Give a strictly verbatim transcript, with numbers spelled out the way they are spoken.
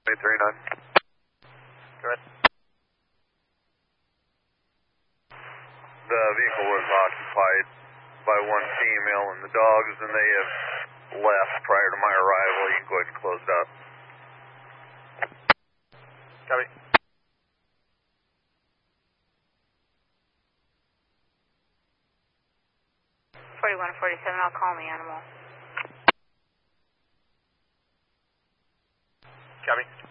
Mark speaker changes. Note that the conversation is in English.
Speaker 1: eight three nine. Go ahead. The vehicle was occupied by one female and the dogs, and they have left prior to my arrival. You can go ahead and close it up. Copy.
Speaker 2: forty-one forty-seven, I'll call the animal.
Speaker 1: Copy.